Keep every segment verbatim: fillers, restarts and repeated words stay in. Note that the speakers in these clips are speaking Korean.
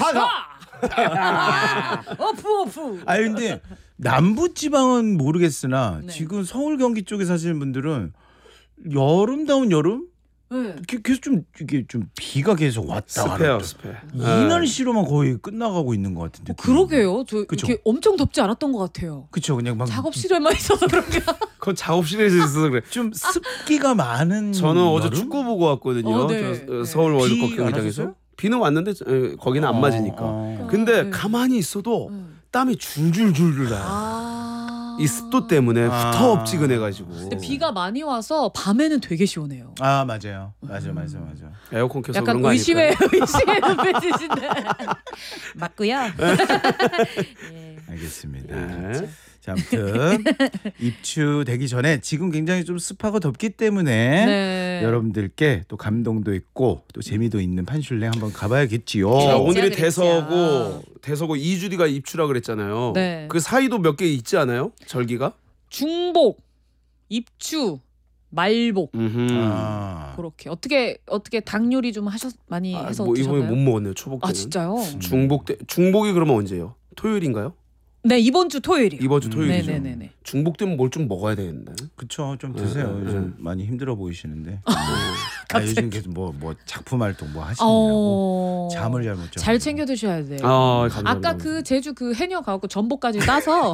아, 어프 어프. 아 근데 남부 지방은 모르겠으나 네. 지금 서울 경기 쪽에 사시는 분들은 여름다운 여름 네. 계속 좀 이게 좀 비가 계속 왔다 습해요, 갔다. 습해. 이 날씨로만 거의 끝나가고 있는 것 같은데. 어, 그러게요. 저 그쵸? 이렇게 엄청 덥지 않았던 것 같아요. 그렇죠. 그냥 막 작업실에만 있어서 그런가. 그건 작업실에서 있어서 그래. 좀 습기가 많은. 저는 어제 여름? 축구 보고 왔거든요. 어, 네. 저, 어, 서울 월드컵 비 안 경기장에서. 왔었어요? 비는 왔는데 에, 거기는 안 어, 맞으니까. 어. 근데 네. 가만히 있어도 음. 땀이 줄줄줄줄 나요. 아. 이 습도 때문에 아. 후텁지근해가지고. 근데 비가 많이 와서 밤에는 되게 시원해요. 아 맞아요. 맞아 맞아 맞아. 에어컨 켜서 약간 그런 거 의심의 아닐까요? 의심의 눈빛이신데. 맞고요. 예. 알겠습니다. 네. 자, 아무튼 입추되기 전에 지금 굉장히 좀 습하고 덥기 때문에 네. 여러분들께 또 감동도 있고 또 재미도 있는 판슐랭 한번 가봐야겠지요. 자, 오늘이 그랬죠. 대서고 대서고 이 주 뒤가 입추라 그랬잖아요. 네. 그 사이도 몇 개 있지 않아요? 절기가? 중복, 입추, 말복. 음흠. 아, 그렇게 어떻게 어떻게 닭 요리 좀 하셨 많이 아, 해서 뭐 이번에 드셨나요? 못 먹었네요. 초복 때는. 아 진짜요? 중복 때 중복이 그러면 언제예요? 토요일인가요? 네 이번 주 토요일이요. 이번 주 토요일이죠. 네네네네. 중복 때면 뭘 좀 먹어야 되는데. 그쵸. 좀 드세요. 네, 요즘 네. 많이 힘들어 보이시는데. 아, 요즘 계속 뭐, 뭐 작품 활동 뭐 하시느라고 어... 잠을 잘 못 자고. 잘 챙겨 드셔야 돼요. 아, 감사합니다. 아까 그 제주 그 해녀 가고 전복까지 따서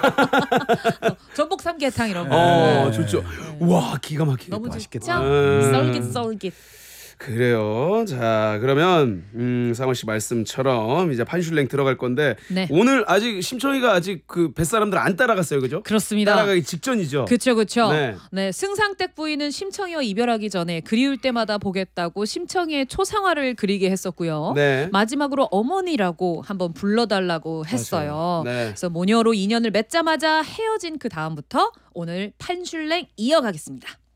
전복 삼계탕 이런 거. 어, 네. 좋죠. 와, 기가 막히게 너무 맛있겠다. 좋죠? 음. 썰깃썰깃. 그래요. 자, 그러면 음, 상원 씨 말씀처럼 이제 판슐랭 들어갈 건데 네. 오늘 아직 심청이가 아직 그 뱃사람들 안 따라갔어요, 그죠? 그렇습니다. 따라가기 직전이죠. 그렇죠, 그렇죠. 네. 네. 승상댁 부인은 심청이와 이별하기 전에 그리울 때마다 보겠다고 심청이의 초상화를 그리게 했었고요. 네. 마지막으로 어머니라고 한번 불러달라고 했어요. 네. 그래서 모녀로 인연을 맺자마자 헤어진 그 다음부터 오늘 판슐랭 이어가겠습니다.